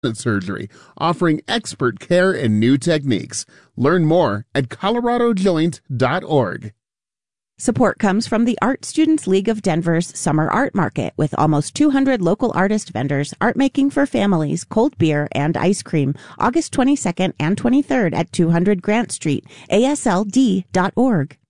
surgery, offering expert care and new techniques. Learn more at coloradojoint.org. Support comes from the Art Students League of Denver's Summer Art Market with almost 200 local artist vendors, art making for families, cold beer, and ice cream, August 22nd and 23rd at 200 Grant Street, ASLD.org.